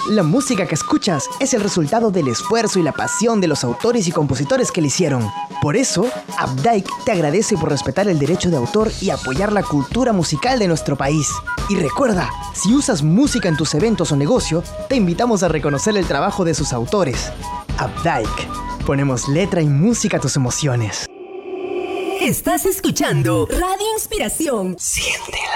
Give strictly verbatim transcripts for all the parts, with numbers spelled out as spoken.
La música que escuchas es el resultado del esfuerzo y la pasión de los autores y compositores que la hicieron. Por eso, Updike te agradece por respetar el derecho de autor y apoyar la cultura musical de nuestro país. Y recuerda, si usas música en tus eventos o negocio, te invitamos a reconocer el trabajo de sus autores. Updike. Ponemos letra y música a tus emociones. Estás escuchando Radio Inspiración. Siéntela.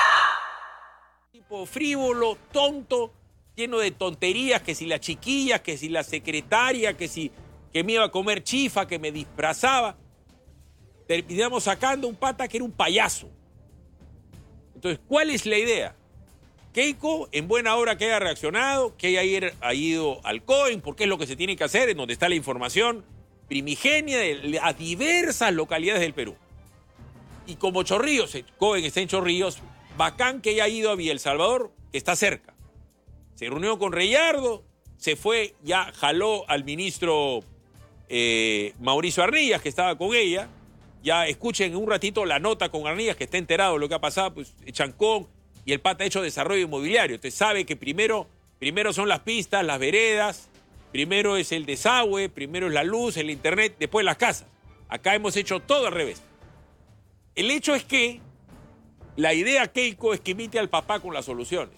Tipo frívolo, tonto, lleno de tonterías, que si la chiquilla, que si la secretaria, que si que me iba a comer chifa, que me disfrazaba. Terminamos sacando un pata que era un payaso. Entonces, ¿cuál es la idea? Keiko, en buena hora que haya reaccionado, que haya ido al COEN, porque es lo que se tiene que hacer, en donde está la información primigenia de, a diversas localidades del Perú. Y como Chorrillos, COEN está en Chorrillos, bacán que haya ido a Villa El Salvador, que está cerca. Se reunió con Reyardo, se fue, ya jaló al ministro eh, Mauricio Arnillas, que estaba con ella. Ya escuchen un ratito la nota con Arnillas, que está enterado de lo que ha pasado, pues Chancón y el pata ha hecho desarrollo inmobiliario. Usted sabe que primero, primero son las pistas, las veredas, primero es el desagüe, primero es la luz, el internet, después las casas. Acá hemos hecho todo al revés. El hecho es que la idea, Keiko, es que imite al papá con las soluciones.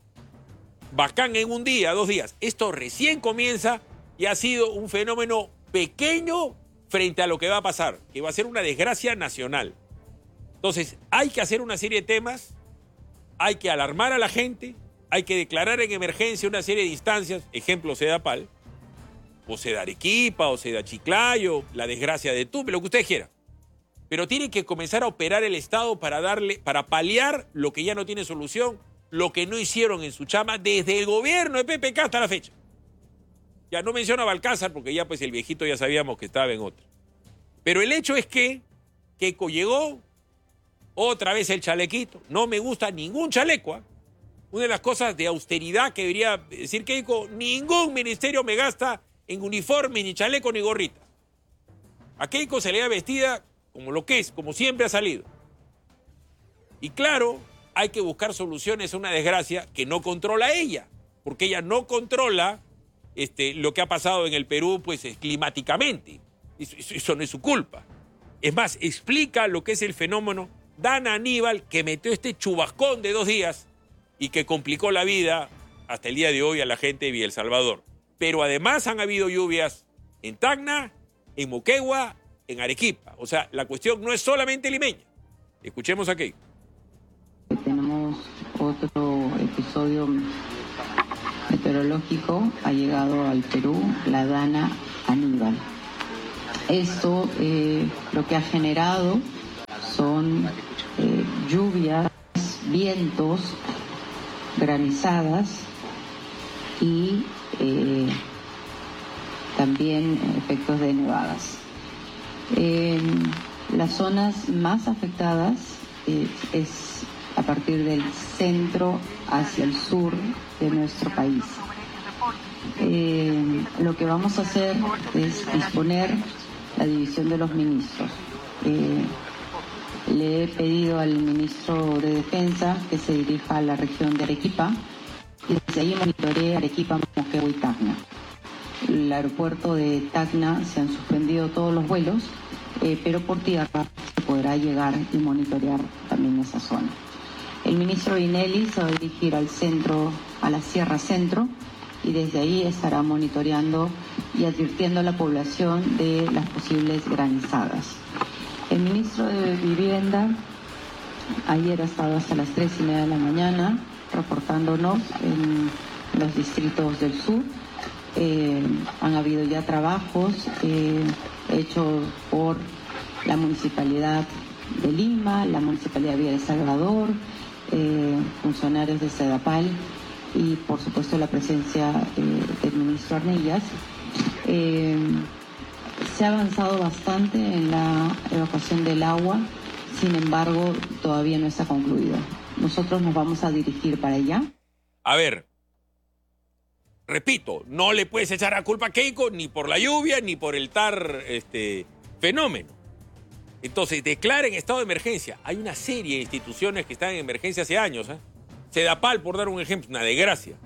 Bacán en un día, dos días. Esto recién comienza y ha sido un fenómeno pequeño frente a lo que va a pasar, que va a ser una desgracia nacional. Entonces, hay que hacer una serie de temas, hay que alarmar a la gente, hay que declarar en emergencia una serie de instancias, ejemplo, Sedapal, o Seda Arequipa, o Seda Chiclayo, la desgracia de Tumbes, lo que usted quiera. Pero tiene que comenzar a operar el Estado para darle, para paliar lo que ya no tiene solución, lo que no hicieron en su chama desde el gobierno de P P K hasta la fecha. Ya no menciona a Balcázar porque ya pues el viejito ya sabíamos que estaba en otra. Pero el hecho es que Keiko llegó, otra vez el chalequito, no me gusta ningún chaleco. ¿eh? Una de las cosas de austeridad que debería decir Keiko, ningún ministerio me gasta en uniforme, ni chaleco, ni gorrita. A Keiko se le da vestida como lo que es, como siempre ha salido. Y claro, hay que buscar soluciones a una desgracia que no controla ella, porque ella no controla este, lo que ha pasado en el Perú, pues climáticamente. Eso, eso, eso no es su culpa. Es más, explica lo que es el fenómeno Dana Aníbal, que metió este chubascón de dos días y que complicó la vida hasta el día de hoy a la gente de Villa El Salvador. Pero además han habido lluvias en Tacna, en Moquegua, en Arequipa. O sea, la cuestión no es solamente limeña. Escuchemos aquí. Tenemos otro episodio meteorológico. Ha llegado al Perú la Dana Aníbal. Esto eh, lo que ha generado son eh, lluvias, vientos, granizadas y eh, también efectos de nevadas. En las zonas más afectadas eh, es a partir del centro hacia el sur de nuestro país. Eh, lo que vamos a hacer es disponer la división de los ministros. Eh, le he pedido al ministro de Defensa que se dirija a la región de Arequipa y desde ahí monitoree Arequipa, Moquegua y Tacna. El aeropuerto de Tacna se han suspendido todos los vuelos, eh, pero por tierra se podrá llegar y monitorear también esa zona. El ministro Vinelli se va a dirigir al centro, a la Sierra Centro, y desde ahí estará monitoreando y advirtiendo a la población de las posibles granizadas. El ministro de Vivienda ayer ha estado hasta las tres y media de la mañana reportándonos en los distritos del sur. Eh, han habido ya trabajos eh, hechos por la Municipalidad de Lima, la Municipalidad de Villa El Salvador, eh, funcionarios de Sedapal y por supuesto la presencia eh, del ministro Arnillas. Eh, se ha avanzado bastante en la evacuación del agua, sin embargo todavía no está concluida. Nosotros nos vamos a dirigir para allá. A ver, repito, no le puedes echar la culpa a Keiko ni por la lluvia ni por el tar este, fenómeno. Entonces, declaren estado de emergencia. Hay una serie de instituciones que están en emergencia hace años. ¿eh? Sedapal, por dar un ejemplo, una desgracia.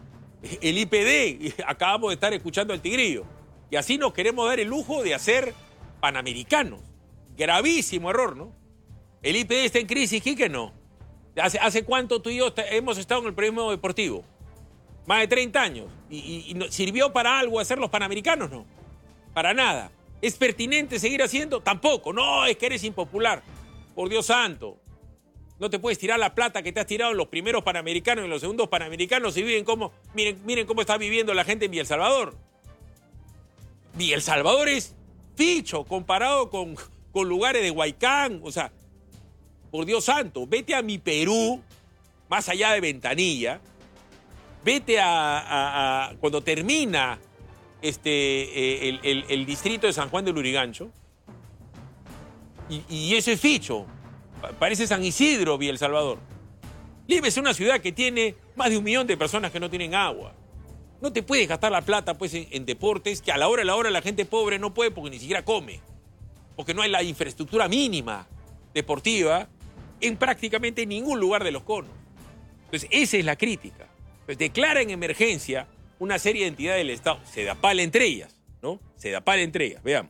el I P D, acabamos de estar escuchando al Tigrillo. Y así nos queremos dar el lujo de hacer panamericanos. Gravísimo error, ¿no? El I P D está en crisis, Quique, no. ¿Hace, hace cuánto tú y yo hemos estado en el periodismo deportivo? Más de treinta años. ¿Y, y, y sirvió para algo hacer los panamericanos? No. Para nada. ¿Es pertinente seguir haciendo? Tampoco. No, es que eres impopular. Por Dios santo. No te puedes tirar la plata que te has tirado en los primeros panamericanos y en los segundos panamericanos y viven como, miren, miren cómo está viviendo la gente en Villa El Salvador. Villa El Salvador es ficho comparado con, con lugares de Huaycán. O sea, por Dios santo, vete a mi Perú, más allá de Ventanilla, vete a, a, a cuando termina este, eh, el, el, el distrito de San Juan del Lurigancho, y, y eso es ficho. Parece San Isidro, Villa El Salvador. Lima es una ciudad que tiene más de un millón de personas que no tienen agua. No te puedes gastar la plata pues, en, en deportes que a la hora de la hora la gente pobre no puede porque ni siquiera come. Porque no hay la infraestructura mínima deportiva en prácticamente ningún lugar de los conos. Entonces, esa es la crítica. Pues declara en emergencia una serie de entidades del Estado. Sedapal entre ellas, ¿no? Sedapal entre ellas, veamos.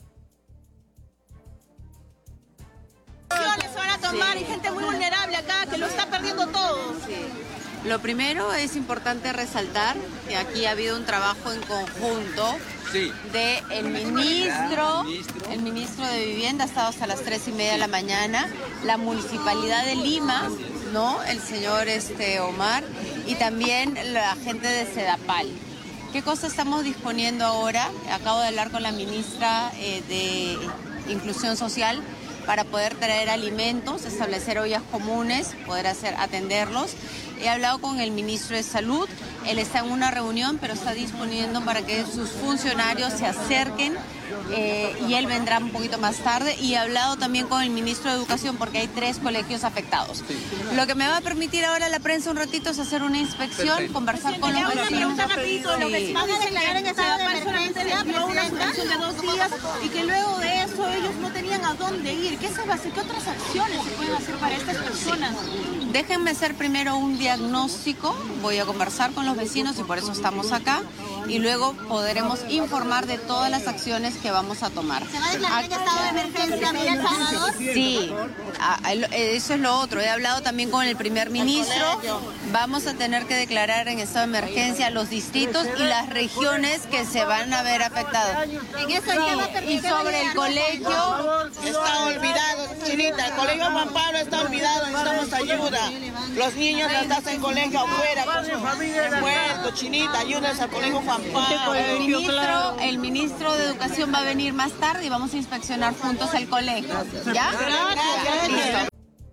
Se van a tomar, sí. Hay gente muy vulnerable acá que lo está perdiendo todo. Sí. Lo primero es importante resaltar que aquí ha habido un trabajo en conjunto sí. de el ministro, el ministro de Vivienda ha estado hasta las tres y media de la mañana, la Municipalidad de Lima, ¿no? El señor este, Omar, y también la gente de Sedapal. ¿Qué cosa estamos disponiendo ahora? Acabo de hablar con la ministra eh, de Inclusión Social para poder traer alimentos, establecer ollas comunes, poder hacer, atenderlos. He hablado con el ministro de Salud, él está en una reunión, pero está disponiendo para que sus funcionarios se acerquen eh, y él vendrá un poquito más tarde. Y he hablado también con el ministro de Educación porque hay tres colegios afectados. Lo que me va a permitir ahora la prensa un ratito es hacer una inspección, perfecto. Conversar con los vecinos. Los vecinos van a declarar en estado de emergencia, dio una suspensión de dos días y que luego de eso ellos no tenían a dónde ir. ¿Qué se va a hacer? ¿Qué otras acciones se pueden hacer para estas personas? Déjenme hacer primero un diagnóstico, voy a conversar con los vecinos y por eso estamos acá, y luego podremos informar de todas las acciones que vamos a tomar. ¿Se va a declarar en estado de emergencia Villa El Salvador? Sí, eso es lo otro. He hablado también con el primer ministro. Vamos a tener que declarar en estado de emergencia los distritos y las regiones que se van a ver afectadas. En eso sí, y sobre el colegio... Está olvidado, Chinita. El colegio Juan Pablo está olvidado, necesitamos ayuda. Los niños están en colegio afuera con sus muertos, Chinita, ayúdense al colegio Juan Pablo. El ministro, el ministro de Educación va a venir más tarde y vamos a inspeccionar juntos el colegio. ¿Ya? Gracias. Listo.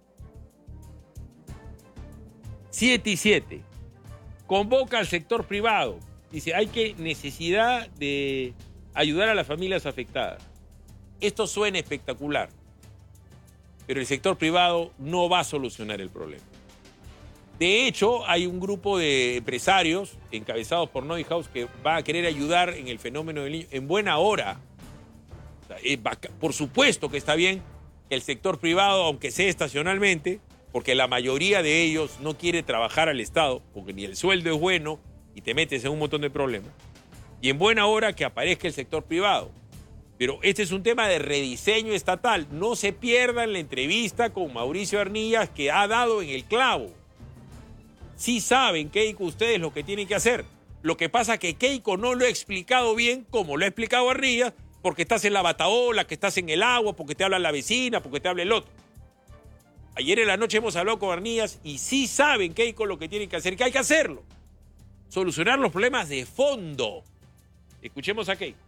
siete y siete. Convoca al sector privado. Dice, hay que necesidad de ayudar a las familias afectadas. Esto suena espectacular, pero el sector privado no va a solucionar el problema. De hecho, hay un grupo de empresarios encabezados por Neuhaus que va a querer ayudar en el fenómeno del niño en buena hora. O sea, por supuesto que está bien que el sector privado, aunque sea estacionalmente, porque la mayoría de ellos no quiere trabajar al Estado, porque ni el sueldo es bueno y te metes en un montón de problemas. Y en buena hora que aparezca el sector privado. Pero este es un tema de rediseño estatal. No se pierdan la entrevista con Mauricio Arnillas que ha dado en el clavo. Sí saben, Keiko, ustedes lo que tienen que hacer. Lo que pasa es que Keiko no lo ha explicado bien como lo ha explicado Arnillas, porque estás en la bataola, que estás en el agua, porque te habla la vecina, porque te habla el otro. Ayer en la noche hemos hablado con Arnillas y sí saben, Keiko, lo que tienen que hacer, que hay que hacerlo. Solucionar los problemas de fondo. Escuchemos a Keiko.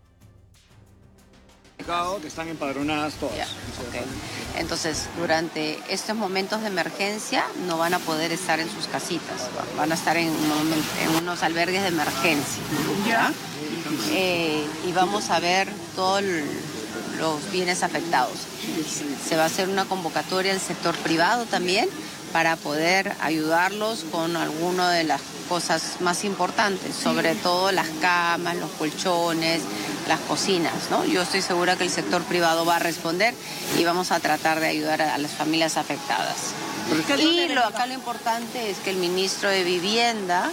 Que están empadronadas todas. Yeah, okay. Entonces, durante estos momentos de emergencia no van a poder estar en sus casitas, van a estar en, un, en unos albergues de emergencia. ¿Ya? Eh, y vamos a ver todos los bienes afectados. Se va a hacer una convocatoria al sector privado también para poder ayudarlos con alguna de las cosas más importantes, sobre todo las camas, los colchones, las cocinas, ¿no? Yo estoy segura que el sector privado va a responder y vamos a tratar de ayudar a las familias afectadas. Y lo, acá lo importante es que el ministro de Vivienda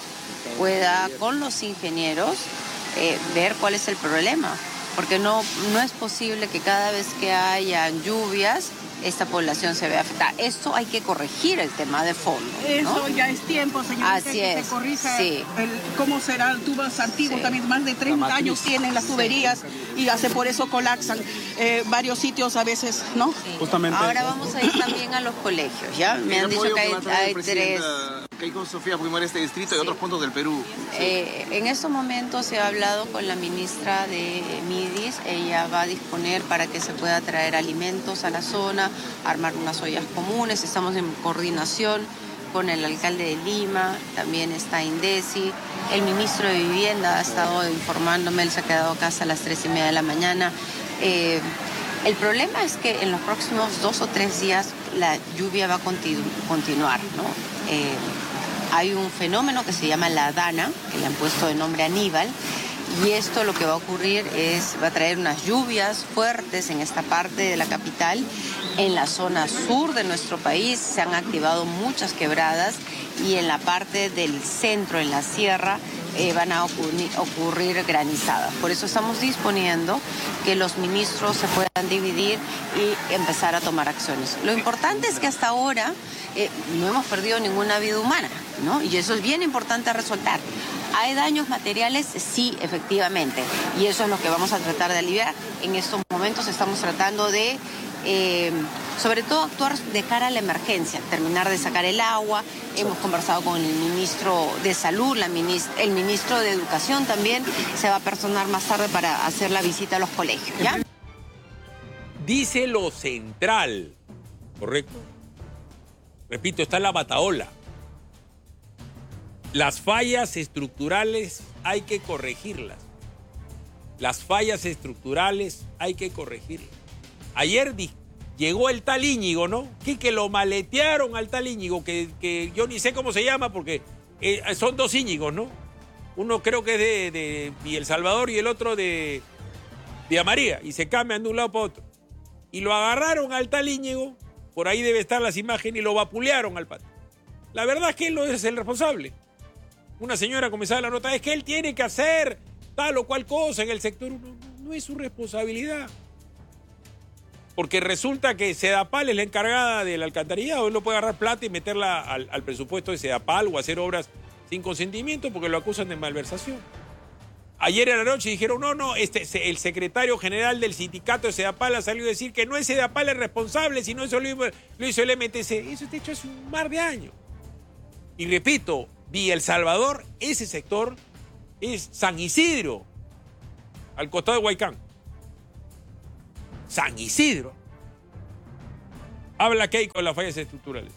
pueda con los ingenieros eh, ver cuál es el problema. Porque no, no es posible que cada vez que haya lluvias esta población se vea afectada. Esto hay que corregir el tema de fondo, ¿no? Eso ya es tiempo, señor. Así que es. se corrija Sí. el, cómo serán tubos antiguos, Sí. también más de treinta años tienen las tuberías sí. y hace por eso colapsan eh, varios sitios a veces, ¿no? Sí. Justamente. Ahora vamos a ir también a los colegios, ¿ya? Me han dicho que hay, hay tres. Keiko Sofía Fujimori este distrito y Sí. otros puntos del Perú. Eh, en estos momentos he hablado con la ministra de Midis. Ella va a disponer para que se pueda traer alimentos a la zona, armar unas ollas comunes. Estamos en coordinación con el alcalde de Lima, también está Indesi. El ministro de Vivienda ha estado informándome, él se ha quedado acá hasta las tres y media de la mañana. Eh, el problema es que en los próximos dos o tres días la lluvia va a continu- continuar, ¿no? Eh, Hay un fenómeno que se llama la Dana, que le han puesto de nombre Aníbal, y esto lo que va a ocurrir es, va a traer unas lluvias fuertes en esta parte de la capital. En la zona sur de nuestro país se han activado muchas quebradas y en la parte del centro, en la sierra, eh, van a ocurrir, ocurrir granizadas. Por eso estamos disponiendo que los ministros se puedan dividir y empezar a tomar acciones. Lo importante es que hasta ahora eh, no hemos perdido ninguna vida humana, ¿no? Y eso es bien importante resaltar. ¿Hay daños materiales? Sí, efectivamente. Y eso es lo que vamos a tratar de aliviar. En estos momentos estamos tratando de, eh, sobre todo, actuar de cara a la emergencia, terminar de sacar el agua. Hemos conversado con el ministro de Salud, la ministra, el ministro de Educación también se va a personar más tarde para hacer la visita a los colegios, ¿ya? Dice lo central, ¿correcto? Repito, está en la batahola. Las fallas estructurales hay que corregirlas. Las fallas estructurales hay que corregirlas. Ayer di, llegó el tal Íñigo, ¿no? Que, que lo maletearon al tal Íñigo, que, que yo ni sé cómo se llama porque eh, son dos Íñigos, ¿no? Uno creo que es de, de, de El Salvador y el otro de, de Amaría, y se cambian de un lado para otro. Y lo agarraron al tal Íñigo, por ahí debe estar las imágenes, y lo vapulearon al pato. La verdad es que él no es el responsable. Una señora comenzaba la nota, es que él tiene que hacer tal o cual cosa en el sector. No, no es su responsabilidad. Porque resulta que Sedapal es la encargada del alcantarillado. Él no puede agarrar plata y meterla al, al presupuesto de Sedapal o hacer obras sin consentimiento porque lo acusan de malversación. Ayer en la noche dijeron, no, no, este, el secretario general del sindicato de Sedapal ha salido a decir que no es Sedapal el responsable, sino eso lo, lo hizo el M T C. Eso está hecho hace un mar de años. Y repito, Villa El Salvador, ese sector es San Isidro, al costado de Huaycán. San Isidro. Habla Keiko de las fallas estructurales.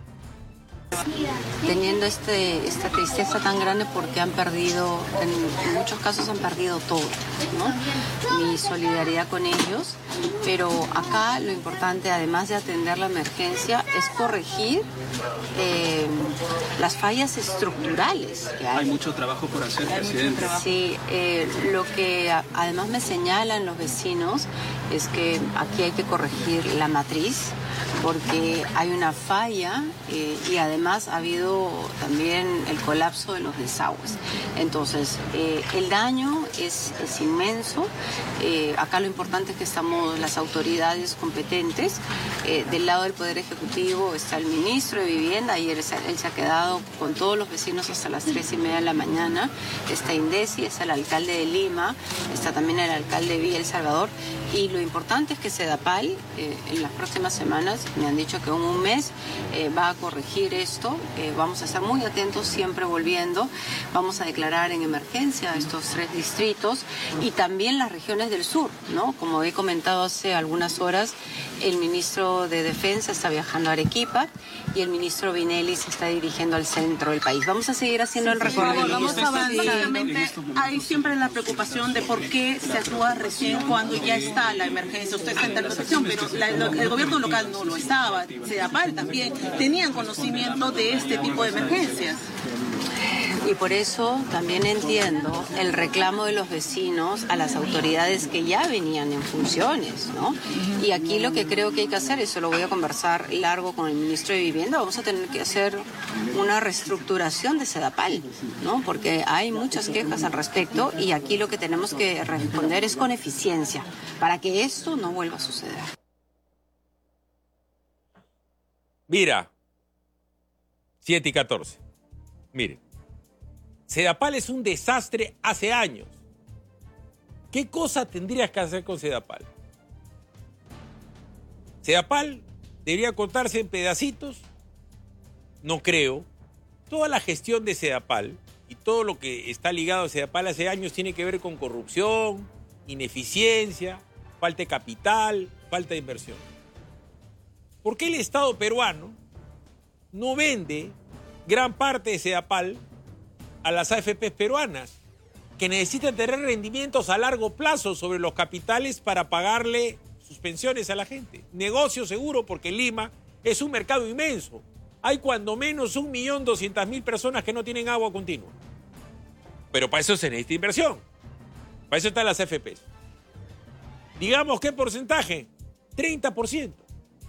Teniendo este, esta tristeza tan grande porque han perdido, en muchos casos han perdido todo, ¿no? Mi solidaridad con ellos, pero acá lo importante, además de atender la emergencia, es corregir eh, las fallas estructurales que hay. Hay mucho trabajo por hacer, presidente. Sí, eh, lo que a, además me señalan los vecinos es que aquí hay que corregir la matriz, porque hay una falla eh, y además ha habido también el colapso de los desagües. Entonces, eh, el daño es, es inmenso. Eh, acá lo importante es que estamos las autoridades competentes. Eh, del lado del Poder Ejecutivo está el ministro de Vivienda. Ayer él se ha quedado con todos los vecinos hasta las tres y media de la mañana. Está Indesi, está el alcalde de Lima, está también el alcalde de Villa El Salvador. Y lo importante es que Sedapal eh, en las próximas semanas, me han dicho que en un mes eh, va a corregir esto. Eh, vamos a estar muy atentos, siempre volviendo. Vamos a declarar en emergencia estos tres distritos y también las regiones del sur, ¿no? Como he comentado hace algunas horas, el ministro de Defensa está viajando a Arequipa y el ministro Vinelli se está dirigiendo al centro del país. Vamos a seguir haciendo el recorrido. Vamos avanzando. Hay siempre la preocupación de por qué se actúa recién cuando ya está la emergencia. Usted está en interpretación, pero la, lo, el gobierno local no lo estaba. Sedapal también tenían conocimiento de este tipo de emergencias. Y por eso también entiendo el reclamo de los vecinos a las autoridades que ya venían en funciones, ¿no? Y aquí lo que creo que hay que hacer, eso lo voy a conversar largo con el ministro de Vivienda, vamos a tener que hacer una reestructuración de Sedapal, ¿no? Porque hay muchas quejas al respecto y aquí lo que tenemos que responder es con eficiencia para que esto no vuelva a suceder. Mira, siete y catorce. Mire, Sedapal es un desastre hace años. ¿Qué cosa tendrías que hacer con Sedapal? Sedapal debería cortarse en pedacitos. No creo. Toda la gestión de Sedapal y todo lo que está ligado a Sedapal hace años tiene que ver con corrupción, ineficiencia, falta de capital, falta de inversión. ¿Por qué el Estado peruano no vende gran parte de Sedapal a las A F Pes peruanas, que necesitan tener rendimientos a largo plazo sobre los capitales para pagarle sus pensiones a la gente? Negocio seguro, porque Lima es un mercado inmenso. Hay cuando menos un millón doscientas mil personas que no tienen agua continua. Pero para eso se necesita inversión. Para eso están las A F Pes. Digamos, ¿qué porcentaje? treinta por ciento.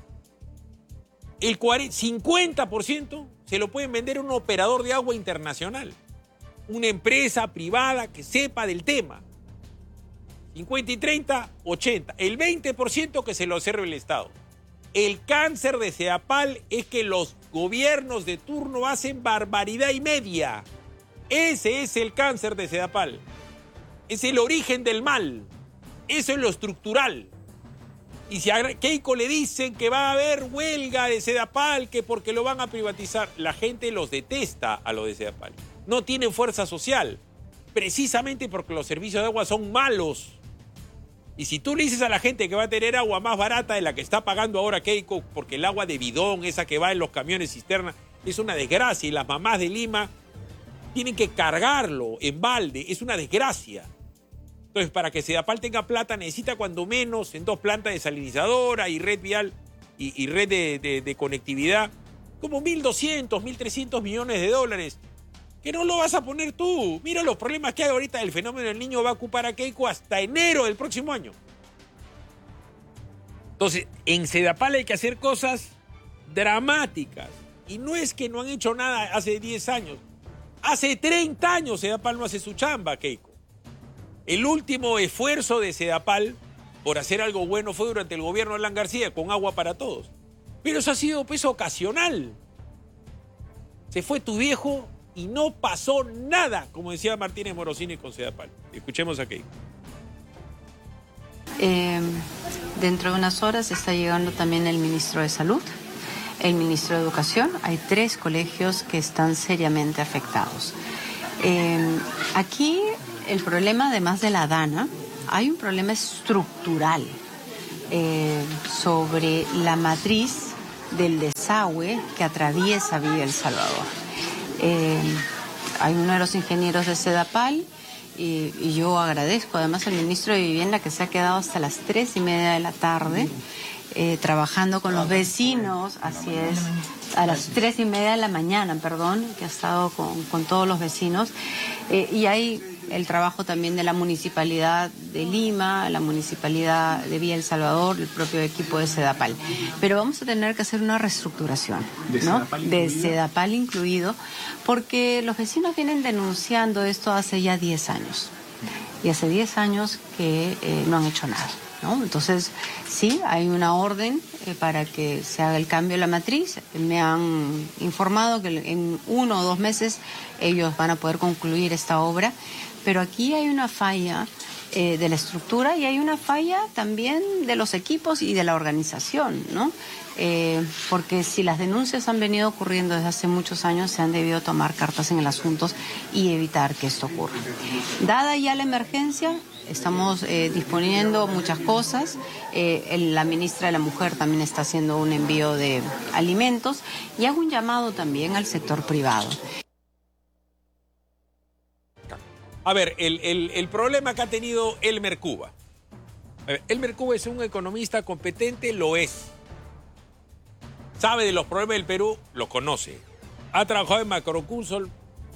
El cincuenta por ciento se lo pueden vender a un operador de agua internacional. Una empresa privada que sepa del tema. cincuenta y treinta, ochenta. El veinte por ciento que se lo observe el Estado. El cáncer de Sedapal es que los gobiernos de turno hacen barbaridad y media. Ese es el cáncer de Sedapal. Es el origen del mal. Eso es lo estructural. Y si a Keiko le dicen que va a haber huelga de Sedapal, que porque lo van a privatizar, la gente los detesta a los de Sedapal. No tienen fuerza social, precisamente porque los servicios de agua son malos. Y si tú le dices a la gente que va a tener agua más barata de la que está pagando ahora Keiko, porque el agua de bidón, esa que va en los camiones cisterna, es una desgracia, y las mamás de Lima tienen que cargarlo en balde, es una desgracia. Entonces, para que Sedapal tenga plata, necesita cuando menos en dos plantas desalinizadora y red vial y, y red de, de, de conectividad, como mil doscientos, mil trescientos millones de dólares. Que no lo vas a poner tú. Mira los problemas que hay ahorita. El fenómeno del Niño va a ocupar a Keiko hasta enero del próximo año. Entonces, en Sedapal hay que hacer cosas dramáticas. Y no es que no han hecho nada hace diez años. Hace treinta años Sedapal no hace su chamba, Keiko. El último esfuerzo de Sedapal por hacer algo bueno fue durante el gobierno de Alan García, con agua para todos. Pero eso ha sido pues ocasional. Se fue tu viejo y no pasó nada, como decía Martínez Morosini con Sedapal. Escuchemos a Keiko. Eh, dentro de unas horas está llegando también el ministro de Salud, el ministro de Educación. Hay tres colegios que están seriamente afectados. Eh, aquí el problema, además de la DANA, hay un problema estructural eh, sobre la matriz del desagüe que atraviesa Villa El Salvador. Eh, hay uno de los ingenieros de Sedapal y, y yo agradezco además al ministro de Vivienda que se ha quedado hasta las tres y media de la tarde eh, trabajando con los vecinos, así es, a las tres y media de la mañana, perdón, que ha estado con, con todos los vecinos. Eh, y hay el trabajo también de la Municipalidad de Lima, la Municipalidad de Villa El Salvador, el propio equipo de Sedapal. Pero vamos a tener que hacer una reestructuración, ¿De ¿no? Sedapal de incluido? Sedapal incluido, porque los vecinos vienen denunciando esto hace ya diez años. Y hace diez años que eh, no han hecho nada, ¿no? Entonces, sí, hay una orden eh, para que se haga el cambio de la matriz. Me han informado que en uno o dos meses ellos van a poder concluir esta obra. Pero aquí hay una falla eh, de la estructura y hay una falla también de los equipos y de la organización, ¿no? Eh, porque si las denuncias han venido ocurriendo desde hace muchos años, se han debido tomar cartas en el asunto y evitar que esto ocurra. Dada ya la emergencia, estamos eh, disponiendo muchas cosas. Eh, el, la ministra de la Mujer también está haciendo un envío de alimentos y hago un llamado también al sector privado. A ver, el, el, el problema que ha tenido Elmer Cuba. A ver, Elmer Cuba es un economista competente, lo es. Sabe de los problemas del Perú, lo conoce. Ha trabajado en Macroconsol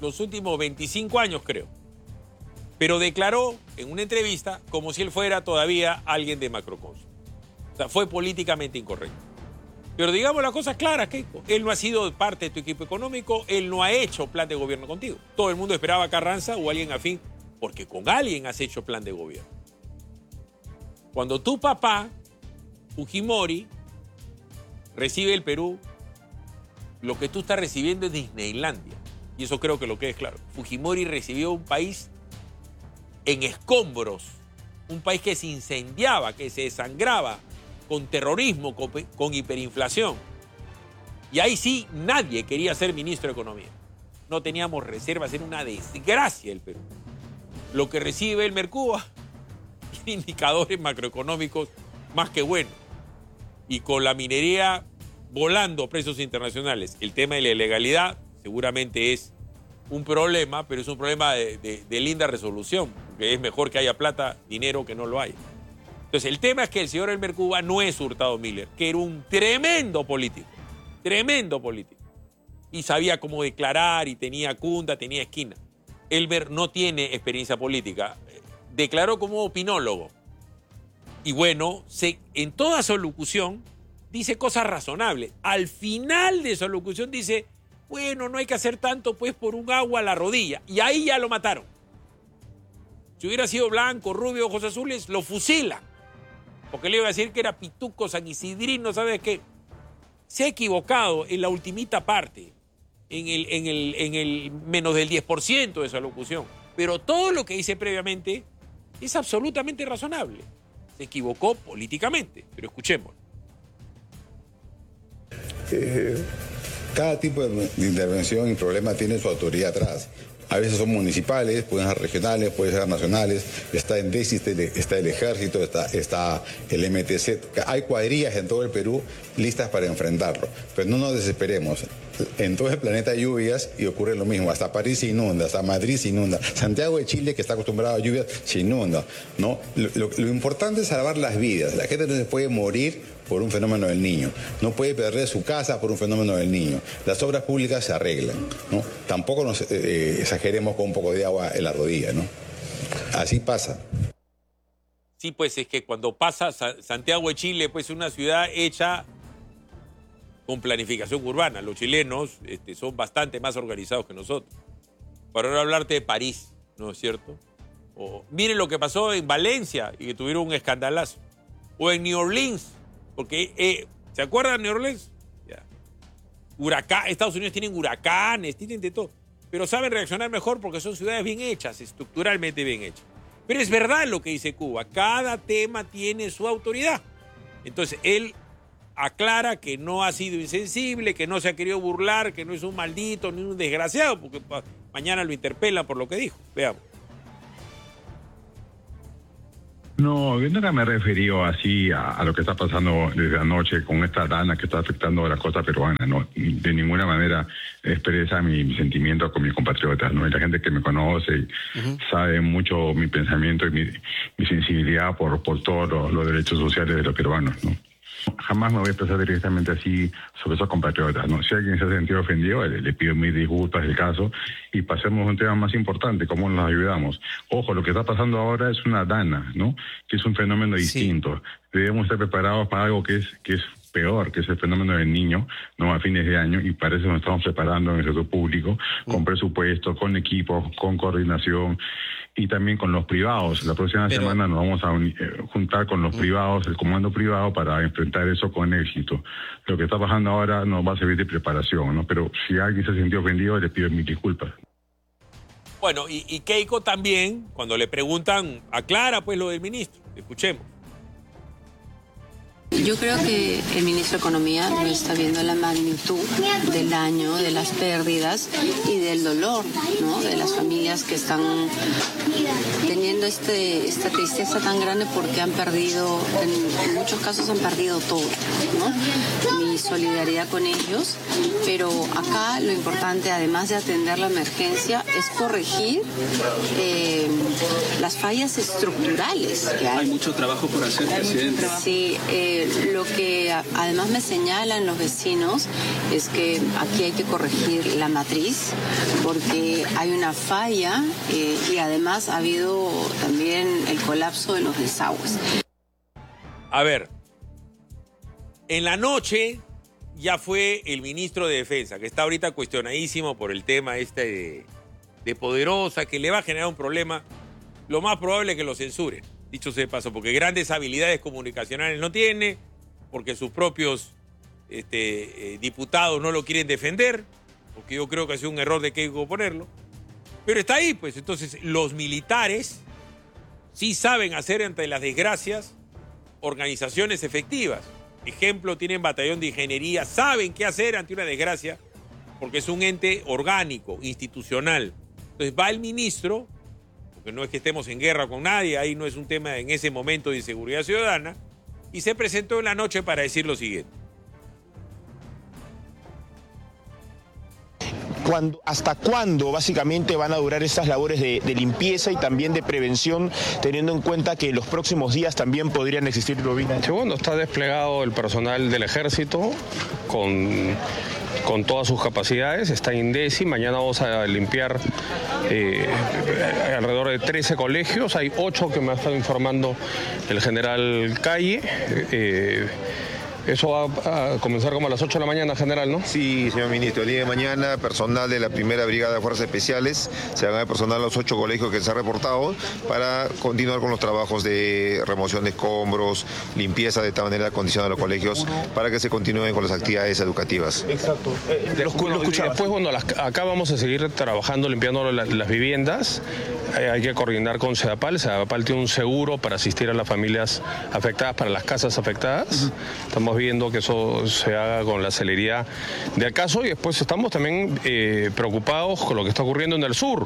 los últimos veinticinco años, creo. Pero declaró en una entrevista como si él fuera todavía alguien de Macroconsum. O sea, fue políticamente incorrecto. Pero digamos las cosas claras, Keiko. Él no ha sido parte de tu equipo económico, él no ha hecho plan de gobierno contigo. Todo el mundo esperaba a Carranza o alguien afín, porque con alguien has hecho plan de gobierno. Cuando tu papá, Fujimori, recibe el Perú, lo que tú estás recibiendo es Disneylandia. Y eso creo que lo quede claro. Fujimori recibió un país en escombros, un país que se incendiaba, que se desangraba, con terrorismo, con, con hiperinflación. Y ahí sí nadie quería ser ministro de Economía. No teníamos reservas, era una desgracia el Perú. Lo que recibe el Mercuba tiene indicadores macroeconómicos más que buenos. Y con la minería volando a precios internacionales, el tema de la ilegalidad seguramente es un problema, pero es un problema de, de, de linda resolución, porque es mejor que haya plata, dinero, que no lo haya. Entonces, el tema es que el señor Elmer Cuba no es Hurtado Miller, que era un tremendo político, tremendo político. Y sabía cómo declarar, y tenía cunda, tenía esquina. Elmer no tiene experiencia política. Declaró como opinólogo. Y bueno, se, en toda su locución dice cosas razonables. Al final de su locución dice, bueno, no hay que hacer tanto, pues, por un agua a la rodilla. Y ahí ya lo mataron. Si hubiera sido blanco, rubio, ojos azules, lo fusilan. Porque le iba a decir que era pituco, sanguisidrino, ¿sabes qué? Se ha equivocado en la ultimita parte, en el, en el, en el menos del diez por ciento de su locución. Pero todo lo que dice previamente es absolutamente razonable. Se equivocó políticamente, pero escuchemos. Eh, cada tipo de intervención y problema tiene su autoridad atrás. A veces son municipales, pueden ser regionales, pueden ser nacionales. Está en déficit, está el ejército, está, está el M T C. Hay cuadrillas en todo el Perú listas para enfrentarlo. Pero no nos desesperemos. En todo el planeta hay lluvias y ocurre lo mismo. Hasta París se inunda, hasta Madrid se inunda. Santiago de Chile, que está acostumbrado a lluvias, se inunda, ¿no? Lo, lo, lo importante es salvar las vidas. La gente no se puede morir por un fenómeno del Niño. No puede perder su casa por un fenómeno del Niño. Las obras públicas se arreglan, ¿no? Tampoco nos eh, exageremos con un poco de agua en la rodilla, ¿no? Así pasa. Sí, pues es que cuando pasa Santiago de Chile, pues es una ciudad hecha con planificación urbana. Los chilenos este, son bastante más organizados que nosotros. Para no hablarte de París, ¿no es cierto? O, miren lo que pasó en Valencia y que tuvieron un escandalazo. O en New Orleans, porque, eh, ¿se acuerdan de New Orleans? Ya. Huracán, Estados Unidos tienen huracanes, tienen de todo. Pero saben reaccionar mejor porque son ciudades bien hechas, estructuralmente bien hechas. Pero es verdad lo que dice Cuba, cada tema tiene su autoridad. Entonces, él aclara que no ha sido insensible, que no se ha querido burlar, que no es un maldito ni un desgraciado, porque mañana lo interpelan por lo que dijo. Veamos. No, yo nunca me he referido así a, a lo que está pasando desde anoche con esta rana que está afectando a la costa peruana, ¿no? De ninguna manera expresa mi, mi sentimiento con mis compatriotas, ¿no? Y la gente que me conoce uh-huh. sabe mucho mi pensamiento y mi, mi sensibilidad por, por todos los, los derechos sociales de los peruanos, ¿no? Jamás me voy a expresar directamente así sobre esos compatriotas, ¿no? Si alguien se ha sentido ofendido, le, le pido mis disculpas del caso y pasemos a un tema más importante, cómo nos ayudamos. Ojo, lo que está pasando ahora es una dana, ¿no? Que es un fenómeno distinto. Sí. Debemos estar preparados para algo que es que es peor, que es el fenómeno del niño, ¿no? A fines de año, y para eso nos estamos preparando en el sector público, con presupuestos, con equipos, con coordinación, y también con los privados. La próxima Pero... semana nos vamos a uni- eh, juntar con los privados, el comando privado, para enfrentar eso con éxito. Lo que está pasando ahora nos va a servir de preparación, ¿no? Pero si alguien se sintió ofendido, le pido mis disculpas. Bueno, y, y Keiko también, cuando le preguntan, aclara pues lo del ministro. Escuchemos. Yo creo que el ministro de Economía no está viendo la magnitud del daño, de las pérdidas y del dolor, ¿no? De las familias que están teniendo este, esta tristeza tan grande porque han perdido, en, en muchos casos han perdido todo, ¿no? Mi solidaridad con ellos, pero acá lo importante, además de atender la emergencia, es corregir eh, las fallas estructurales que hay. Hay mucho trabajo por hacer, presidente. Sí, eh, Eh, lo que a, además me señalan los vecinos es que aquí hay que corregir la matriz porque hay una falla eh, y además ha habido también el colapso de los desagües. A ver, en la noche ya fue el ministro de Defensa, que está ahorita cuestionadísimo por el tema este de, de Poderosa, que le va a generar un problema. Lo más probable es que lo censuren, dicho sea de paso, porque grandes habilidades comunicacionales no tiene, porque sus propios este, eh, diputados no lo quieren defender, porque yo creo que ha sido un error de Keiko ponerlo. Pero está ahí, pues. Entonces, los militares sí saben hacer ante las desgracias organizaciones efectivas. Ejemplo, tienen batallón de ingeniería, saben qué hacer ante una desgracia, porque es un ente orgánico, institucional. Entonces va el ministro, porque no es que estemos en guerra con nadie, ahí no es un tema en ese momento de inseguridad ciudadana, y se presentó en la noche para decir lo siguiente. Cuando, ¿Hasta cuándo básicamente van a durar estas labores de, de limpieza y también de prevención, teniendo en cuenta que en los próximos días también podrían existir lluvias? Sí, bueno, está desplegado el personal del ejército con, con todas sus capacidades, está INDECI, mañana vamos a limpiar eh, alrededor de trece colegios, hay ocho que me ha estado informando el general Calle. Eh, Eso va a comenzar como a las ocho de la mañana, general, ¿no? Sí, señor ministro. El día de mañana, personal de la primera Brigada de Fuerzas Especiales se van a personal a los ocho colegios que se han reportado para continuar con los trabajos de remoción de escombros, limpieza, de tal manera acondicionar los colegios para que se continúen con las actividades educativas. Exacto. Eh, lo, lo después, bueno, las, acá vamos a seguir trabajando, limpiando la, las viviendas. Eh, hay que coordinar con CEDAPAL. CEDAPAL tiene un seguro para asistir a las familias afectadas, para las casas afectadas. Uh-huh. Estamos viendo que eso se haga con la celeridad del caso y después estamos también eh, preocupados con lo que está ocurriendo en el sur.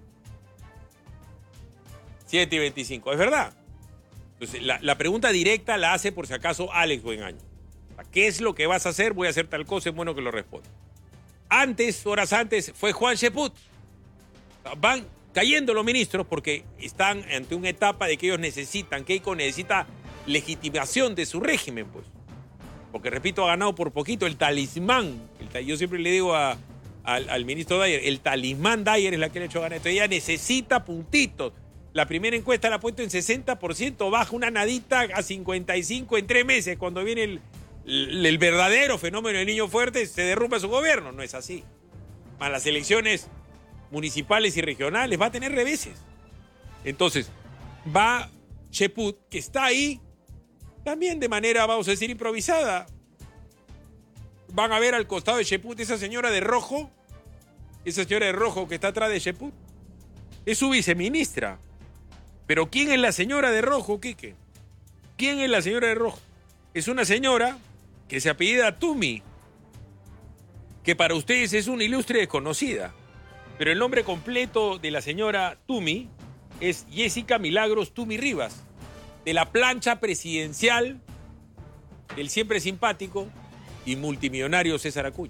siete y veinticinco, es verdad. Entonces, la, la pregunta directa la hace por si acaso Alex Buenaño. ¿Qué es lo que vas a hacer? Voy a hacer tal cosa, es bueno que lo responda. Antes, horas antes, fue Juan Cheput. Van cayendo los ministros porque están ante una etapa de que ellos necesitan, Keiko necesita legitimación de su régimen, pues. Porque, repito, ha ganado por poquito el talismán. El, yo siempre le digo a, al, al ministro Dyer, el talismán Dyer es la que le ha hecho ganar. Entonces ella necesita puntitos. La primera encuesta la ha puesto en sesenta por ciento, baja una nadita a cincuenta y cinco en tres meses. Cuando viene el, el, el verdadero fenómeno del niño fuerte, se derrumba su gobierno. No es así. Más las elecciones municipales y regionales va a tener reveses. Entonces, va Cheput, que está ahí, también de manera, vamos a decir, improvisada. Van a ver al costado de Cheput esa señora de rojo, esa señora de rojo que está atrás de Cheput. Es su viceministra. Pero ¿quién es la señora de rojo, Quique? ¿Quién es la señora de rojo? Es una señora que se apellida Tumi, que para ustedes es una ilustre desconocida. Pero el nombre completo de la señora Tumi es Jessica Milagros Tumi Rivas, de la plancha presidencial del siempre simpático y multimillonario César Acuña.